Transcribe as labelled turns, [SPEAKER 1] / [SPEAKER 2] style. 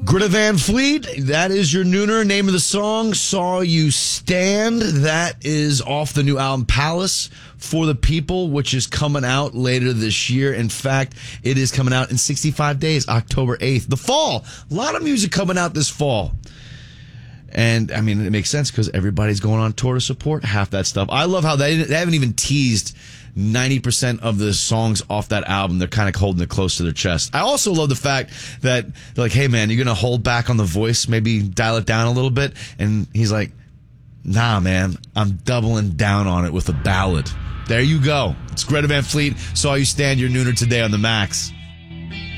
[SPEAKER 1] Greta Van Fleet, that is your nooner. Name of the song, Saw You Stand. That is off the new album, Palace for the People, which is coming out later this year. In fact, it is coming out in 65 days, October 8th. The fall. A lot of music coming out this fall. And, I mean, it makes sense because everybody's going on tour to support half that stuff. I love how they haven't even teased 90% of the songs off that album. They're kind of holding it close to their chest. I also love the fact that they're like, hey, man, you're going to hold back on the voice, maybe dial it down a little bit. And he's like, nah, man, I'm doubling down on it with a ballad. There you go. It's Greta Van Fleet. Saw You Stand, your nooner today on The Max.